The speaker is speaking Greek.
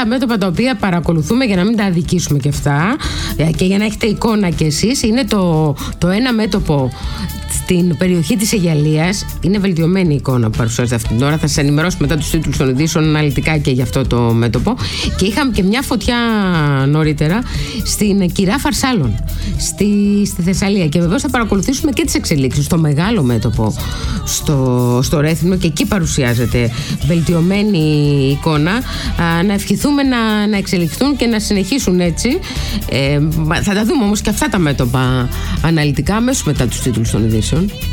άλλα μέτωπα τα οποία παρακολουθούμε για να μην τα αδικήσουμε και αυτά και για να έχετε εικόνα κι εσείς, είναι το ένα μέτωπο στην περιοχή της Αιγιαλίας. Είναι βελτιωμένη η εικόνα που παρουσιάζεται αυτή την ώρα. Θα σας ενημερώσω μετά τους τίτλους των ειδήσεων αναλυτικά και για αυτό το μέτωπο. Και είχαμε και μια φωτιά νωρίτερα στην Κυρά Φαρσάλων, στη Θεσσαλία. Και βεβαίως θα παρακολουθήσουμε και τις εξελίξεις στο μεγάλο μέτωπο στο Ρέθυμνο, και εκεί παρουσιάζεται βελτιωμένη εικόνα. Να ευχηθούμε να εξελιχθούν και να συνεχίσουν έτσι. Θα τα δούμε όμως και αυτά τα μέτωπα αναλυτικά αμέσως μετά τους τίτλους των ειδήσεων.